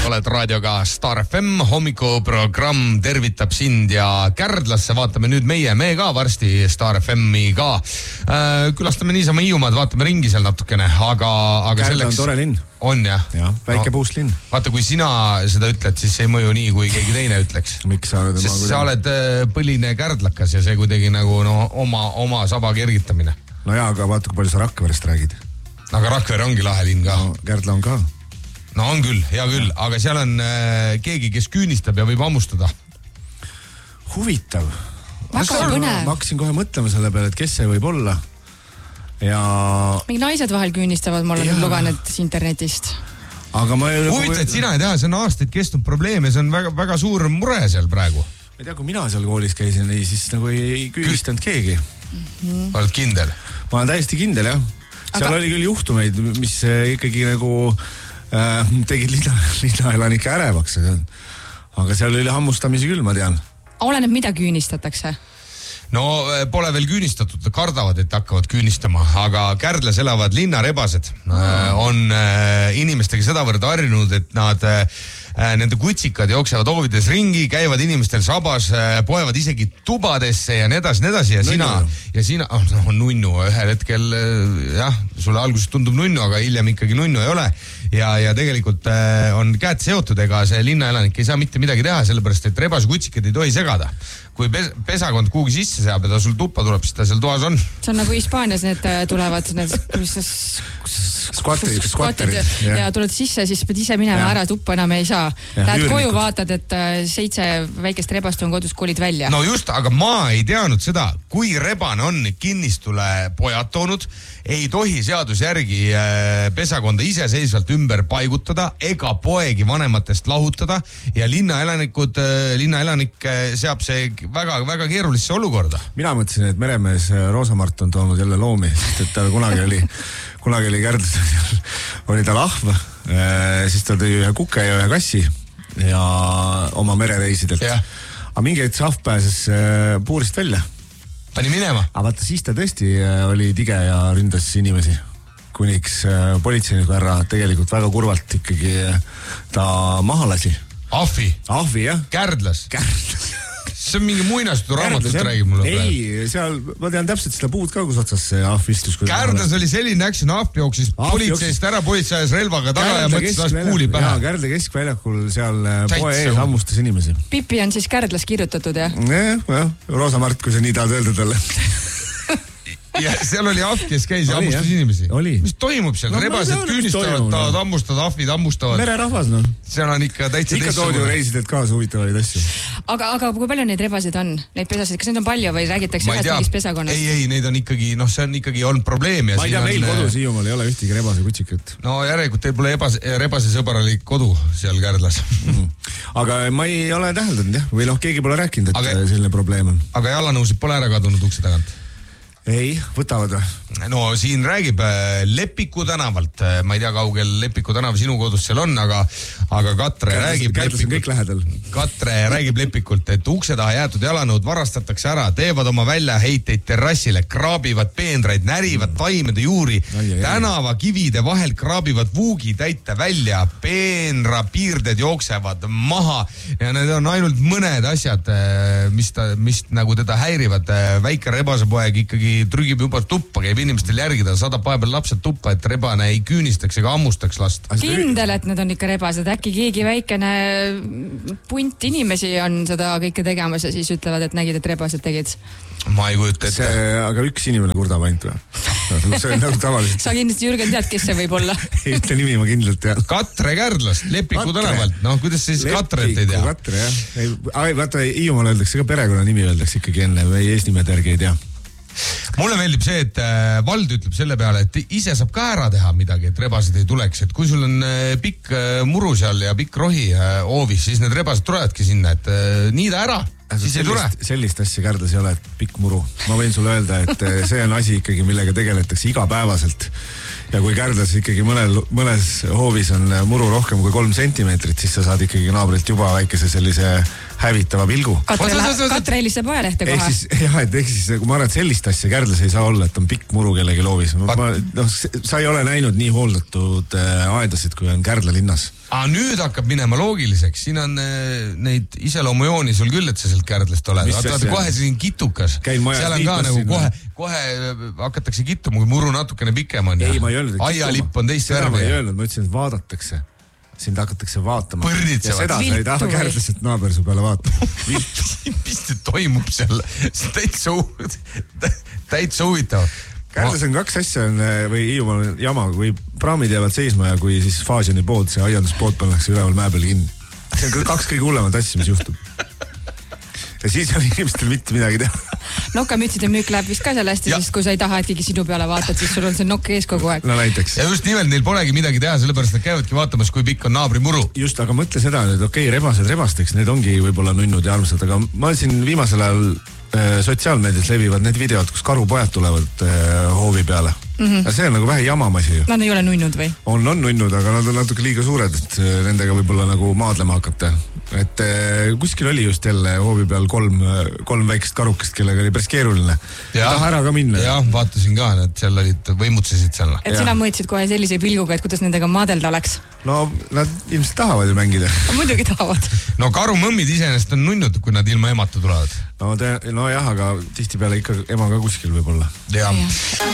oled raadioga Star FM, hommikuprogramm tervitab sind ja Kärdlasse vaatame nüüd meie ka varsti Star FM-i ka. Külastame niisama Hiiumaad, vaatame ringi seal natukene, aga Kärdla on tore linn. On jah? Jah, väike puust linn. Vaata, kui sina seda ütled, siis see ei mõju nii, kui keegi teine ütleks. Miks sa oled? Sest sa oled põline kärdlakas ja see kuidagi nagu oma saba kergitamine. No jaa, aga vaata, kui palju sa Rakverest räägid. Aga Rakvere ongi lahe linn ka. No, Kärdla on ka. No on küll, hea küll, aga seal on keegi, kes küünistab ja võib hammustada. Huvitav. Väga põnev. Ma hakkasin kohe mõtlema selle peale, et kes see võib olla. Ja... Mingi naised vahel küünistavad, ma olen lugenud internetist. Aga ma ei... Huvitav, et sina ei tea, see on aastaid kestnud probleem ja see on väga, väga suur mure seal praegu. Ma ei tea, kui mina seal koolis käisin, siis nagu ei küünistanud keegi. Oled kindel? Ma olen täiesti kindel, jah. Seal oli küll juhtumeid, mis ikkagi nagu tegid linnaelanike ärevaks. Aga seal oli hammustamisi küll, ma tean. Oleneb, mida küünistatakse? No pole veel küünistatud, kardavad, et hakkavad küünistama, aga Kärdlas elavad linnarebased. On inimestega sedavõrd harjunud, et nende kutsikad jooksevad hoovides ringi, käivad inimestel sabas, poevad isegi tubadesse ja nii edasi ja sina, nunnu ühel hetkel, jah, sulle alguses tundub nunnu, aga hiljem ikkagi nunnu ei ole ja tegelikult on käed seotud, ega see linnaelanik ei saa mitte midagi teha, sellepärast, et rebase kutsikad ei tohi segada. Kui pesakond kuhugi sisse seab ja ta sul tuppa tuleb, siis ta seal toas on. See on nagu Hispaanias need tulevad, need skvatterid ja tuled sisse, siis pead ise minema ära, tuppa enam ei saa. Lähed koju, vaatad, et 7 väikest rebast on kodus, kolid välja. No just, aga ma ei teadnud seda, kui rebane on kinnistule pojad toonud, ei tohi seadus järgi pesakonda iseseisvalt ümber paigutada ega poegi vanematest lahutada ja linnaelanik seab see väga keerulisse olukorda. Mina mõtlesin, et meremees Roosamart on toonud jälle loomi, sest et tal kunagi oli Kärdlas, oli tal ahv, siis ta tõi ühe kuke ja ühe kassi ja oma merereisidelt. Aga mingi hetk see ahv pääses puurist välja. Pani minema? Aga vaata, siis ta tõesti oli tige ja ründas inimesi. Kuniks politseiniku härra tegelikult väga kurvalt ikkagi ta maha lasi. Ahvi? Ahvi, jah. Kärdlas? See on mingi muinastutu raamatust räägib mulle. Ei, seal, ma tean täpselt seda puud ka, kus otsas see ahv istus. Kärdlas oli selline action, ahv jooksis politseist ära, politsei ajas relvaga taga ja mõtles taas kuuli pähe. Kärdla keskväljakul seal poe ees hammustas inimesi. Pipi on siis Kärdlas kirjutatud, jah? Jah, Roosamart, kui sa nii tahad öelda talle. Ja seal oli ahv, kes käis ja hammustas inimesi. Mis toimub seal? Rebased küünistavad, tahavad hammustada, ahvid hammustavad. Mererahvas, no. Seal on ikka täitsa ikka toodi ju reisidelt kaasa huvitavaid asju. Aga kui palju neid rebasid on? Neid pesasid, kas neid on palju või räägitakse ühest mingist pesakonnast? Ei, neid on ikkagi, see on ikkagi olnud probleem. Ma ei tea, meil kodus Hiiumaal ei ole ühtegi rebase kutsikat. No järelikult teil pole rebase sõbralik kodu seal Kärdlas. Aga ma ei ole täheldanud, jah. Või keegi pole rääkinud, et selline probleem on. Aga jalanõusid pole ära kadunud ukse tagant? Ei, võtavad või? No siin räägib Lepiku tänavalt, ma ei tea, kaugel Lepiku tänav sinu kodus seal on, aga Katre räägib Lepikult, et ukse taha jäetud jalanõud varastatakse ära, teevad oma väljaheiteid terrassile, kraabivad peenraid, närivad taimede juuri, tänava kivide vahel kraabivad vuugitäite välja, peenra piirded jooksevad maha ja need on ainult mõned asjad, mis nagu teda häirivad. Väike rebasepoeg ikkagi trügib juba tuppa, käib inimestel järgida, saadab vahepeal lapsed tuppa, et rebane ei küünistaks ega hammustaks last. Kindel, et need on ikka rebased, äkki keegi väikene punt inimesi on seda kõike tegemas ja siis ütlevad, et nägid, et rebased tegid. Ma ei kujuta ette. Aga üks inimene kurdab ainult või? See on nagu tavaliselt. Sa kindlasti, Jürgen, tead, kes see võib olla? Ei ütle nimi, ma kindlalt tean. Katre Kärdlast, Lepiku tänavalt. No, kuidas siis Katret ei tea? Katre, jah. Vaata, Hiiumaal öeldakse, ka perekonna nimi öeldakse ikkagi enne või eesnimed järgi ei tea. Mulle meeldib see, et vald ütleb selle peale, et ise saab ka ära teha midagi, et rebasid ei tuleks, et kui sul on pikk muru seal ja pikk rohi hoovis, siis need rebased tulevadki sinna, et niida ära, siis ei tule. Sellist asja Kärdas ei ole, et pikk muru. Ma võin sulle öelda, et see on asi ikkagi, millega tegeletakse igapäevaselt. Ja kui Kärdas ikkagi mõnes hoovis on muru rohkem kui 3 sentimeetrit, siis sa saad ikkagi naabrilt juba väikese sellise hävitava pilgu. Katre helistab ajalehte kohe. Ehk siis ma arvan, et sellist asja Kärdlas ei saa olla, et on pikk muru kellegi loovis. Sa ei ole näinud nii hooldatud aedasid, kui on Kärdla linnas. Nüüd hakkab minema loogiliseks. Siin on neid iseloomujooni sul küll, et sa sealt Kärdlast oled. Kohe siin kitukas. Seal on ka nagu kohe hakatakse kittuma, kui muru natukene pikem on. Ei, ma ei öelnud. Aialipp on teist värvi. Ma ei öelnud, ma ütlesin, et vaadatakse. Sind hakatakse vaatama. Põrditsevad. Ja seda sa ei taha Kärdlaselt naaber su peale vaatama. Mis te toimub seal? See on täitsa huvitav. Kärdlas on kaks asja või Hiiumaal on jama, kui praamid jäävad seisma ja kui siis Faasioni pood, see aianduspood pannakse üleval mäe peal kinni. See on kaks kõige hullemat asja, mis juhtub. Ja siis on inimestel mitte midagi teha. Nokamütside müük läheb vist ka seal hästi, sest kui sa ei taha, et keegi sinu peale vaatad, siis sul on see nokk ees kogu aeg. No näiteks. Ja just nimelt neil polegi midagi teha, sellepärast nad käivadki vaatamas, kui pikk on naabri muru. Just, aga mõtle seda, et rebased rebasteks, need ongi võib-olla nunnud ja armsad, aga ma siin viimasel ajal sotsiaalmeedias levivad need videod, kus karupojad tulevad hoovi peale. Ja see on nagu vähe jamamasi ju. Nad ei ole nunnud või? On nunnud, aga nad on natuke liiga suured, et nendega võib-olla nagu maadlema hakata. Et kuskil oli just jälle hoovi peal kolm väikest karukest, kellega oli päris keeruline. Taha ära ka minna. Jah, vaatasin ka, et seal olid võimutsesid seal. Et sina mõõtsid kohe sellise pilguga, et kuidas nendega maadelda oleks? No nad ilmselt tahavad ju mängida. Muidugi tahavad. No karumõmmid iseenesest on nunnud, kui nad ilma emata tulevad. No jah, aga tihtipeale ikka ema ka kuskil võib-olla. Jah.